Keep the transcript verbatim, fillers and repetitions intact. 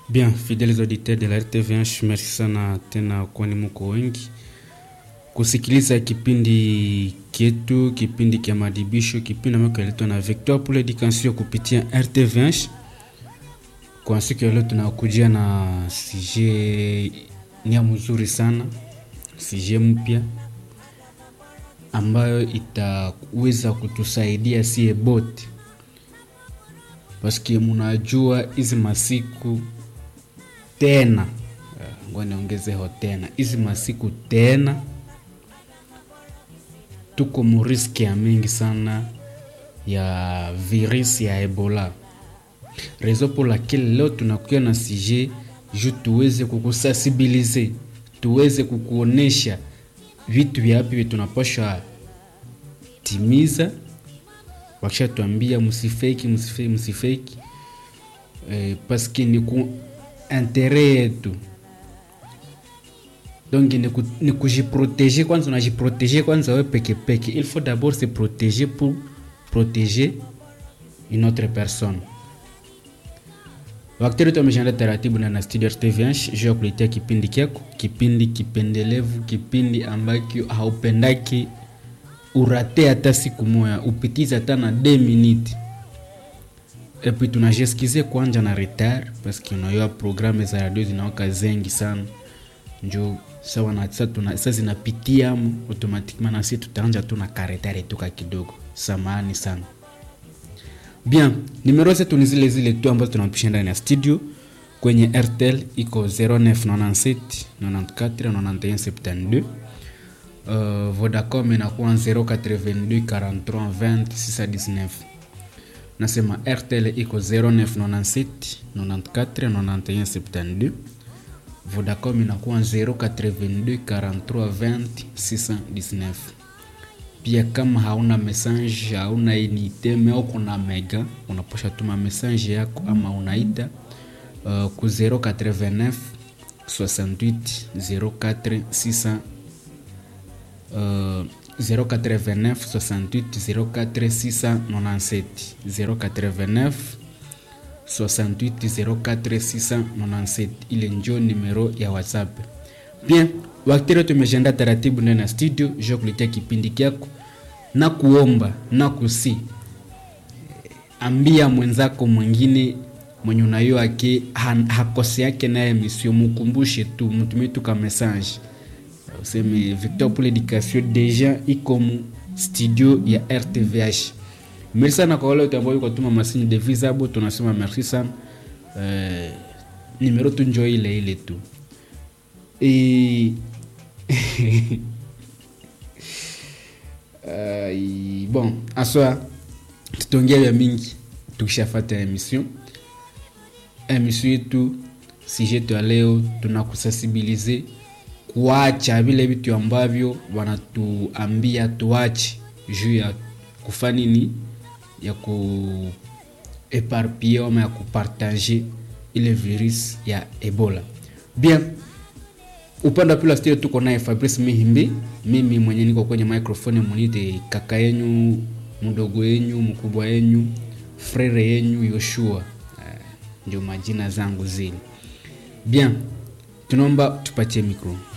Bien, fidèles auditeurs de la R T V H, merci sana tena kwani mko wengi kusikiliza kipindi kietu, kipindi kia madibisho, kipindi ambacho kinaletwa na Victor pour l'éducation kupitia R T V H. Kwa siku ya leo tunakujia na sujet ni mzuri sana, sujet mpya ambayo itaweza kutusaidia sie bote, paski mnajua hizi masiku tena, ngoja niongeze ho tena, hizi masiku tena tuko muriski ya mingi sana ya virus ya Ebola. Rezo pour laquelle leo tunakuja na sujet ju tuweze kukusensibilize, tuweze kukuonesha vitu vyapi tunapaswa timiza. Wakisha tuambia msifeki msifeki msifeki eh, paski ni ku intérêt yetu. Donc ni ku, ni kujiprotéger kwanza, unajiprotéger kwanza wewe peke peke. Il faut d'abord se protéger pour protéger une autre personne. Wakati wetu tumejanda taratibu na na studio R T V H, je kuletea kipindi kyako, kipindi kipendelevu, kipindi ambacho haupendaki urate hata siku moja, upitiza hata na deux minutes. Et puis tunajeskize kwanza na retard parce que unayo programme za radio zinawaka zengi sana. Njo sawa na sasa tuna sasa zinapitia automatiquement na sisi tutaanza tu na karetare tuka kidogo. Samahani sana. Bien, numero zetu ni zile zile tu ambazo tunapisha ndani ya studio kwenye R T L iko zero neuf nine-sept ninety-quatre ninety-et un seventy-deux. Uh, Vodacom inakuwa zero eight-deux forty-trois vingt six cent dix-neuf. Nasema R T L iko zero neuf nine-sept ninety-quatre ninety-et un seventy-deux. Vodacom inakuwa zero eight-deux forty-trois vingt six cent dix-neuf. Pia kama hauna message, hauna unité, mais kuna mega, unaposha tuma message yako ama unaita uh, ku zero eight-neuf soixante-huit zero quatre six cents. Uh, zero eight-neuf soixante-huit zero quatre six cent ninety-sept zero eight-neuf soixante-huit zero quatre six cent ninety-sept. Ile ndio numero ya WhatsApp. Bien, wakati tumejenda taratibu ndani ya studio, je kuletea kipindi kyako na kuomba na kusi ambia mwenzako mwingine mwenye unayo yake hakose yake naye misio, mkumbushe tu, mtumie tu ka message. Useme Victor pour l'éducation déjà iko mu studio ya R T V H. Merci sana kwa wale ambao wako tuma message de visible, tunasema merci sana. Eh, numero tu njoo ile ile tu. Et uh, bon, aswa tutongea ya mingi tukishafata emission. Emission yetu sujet tu leo tunakusensibilize kuacha vile vitu ambavyo wanatuambia tuache juu ya kufanya nini, ya ku éparpiller ama ya kupartager ile virus ya Ebola. Bien, upanda pila studio tuko naye Fabrice Mihimbi, mimi mwenye niko kwenye microphone munite kaka yenu, mdogo yenu, mkubwa yenu, frere yenu Yoshua. Uh, ndio majina zangu zile. Bien, tunaomba tupatie micro.